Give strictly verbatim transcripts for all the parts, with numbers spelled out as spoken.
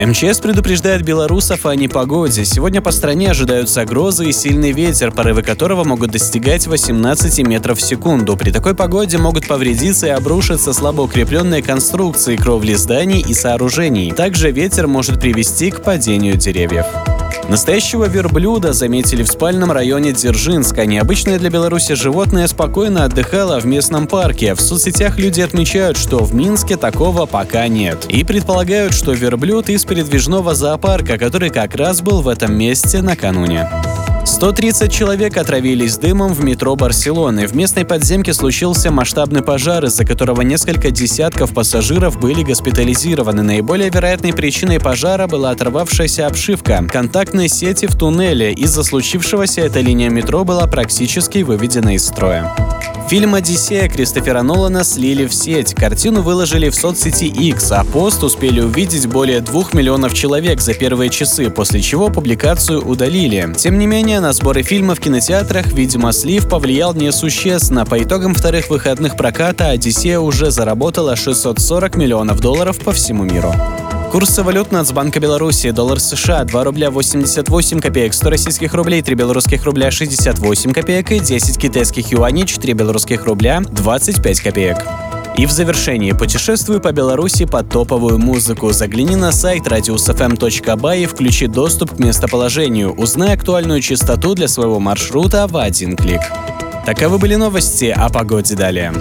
эм че эс предупреждает белорусов о непогоде. Сегодня по стране ожидаются грозы и сильный ветер, порывы которого могут достигать восемнадцати метров в секунду. При такой погоде могут повредиться и обрушиться слабо укрепленные конструкции, кровли зданий и сооружений. Также ветер может привести к падению деревьев. Настоящего верблюда заметили в спальном районе Дзержинска. Необычное для Беларуси животное спокойно отдыхало в местном парке. В соцсетях люди отмечают, что в Минске такого пока нет. И предполагают, что верблюд из передвижного зоопарка, который как раз был в этом месте накануне. сто тридцать человек отравились дымом в метро Барселоны. В местной подземке случился масштабный пожар, из-за которого несколько десятков пассажиров были госпитализированы. Наиболее вероятной причиной пожара была оторвавшаяся обшивка контактной сети в туннеле. Из-за случившегося эта линия метро была практически выведена из строя. Фильм «Одиссея» Кристофера Нолана слили в сеть. Картину выложили в соцсети X, а пост успели увидеть более двух миллионов человек за первые часы, после чего публикацию удалили. Тем не менее, на сборы фильма в кинотеатрах, видимо, слив повлиял несущественно. По итогам вторых выходных проката «Одиссея» уже заработала шестьсот сорок миллионов долларов по всему миру. Курсы валют Нацбанка Беларуси. Доллар США два рубля восемьдесят восемь копеек, сто российских рублей, три белорусских рубля шестьдесят восемь копеек и десять китайских юаней, четыре белорусских рубля двадцать пять копеек. И в завершении путешествуй по Беларуси под топовую музыку. Загляни на сайт радиус эф эм точка бай и включи доступ к местоположению. Узнай актуальную частоту для своего маршрута в один клик. Таковы были новости о погоде далее.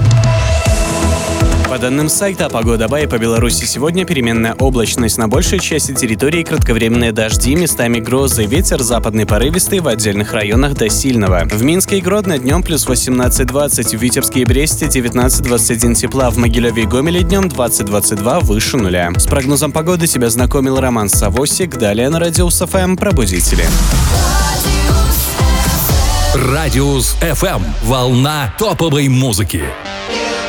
По данным сайта «Погода Бай», по Беларуси сегодня переменная облачность. На большей части территории кратковременные дожди, местами грозы, ветер западный порывистый, в отдельных районах до сильного. В Минске и Гродно днем плюс восемнадцать двадцать, в Витебске и Бресте девятнадцать двадцать один тепла, в Могилеве и Гомеле днем двадцать двадцать два выше нуля. С прогнозом погоды тебя знакомил Роман Савосик. Далее на радиус эф эм «Пробудители». Радиус эф эм. Волна топовой музыки.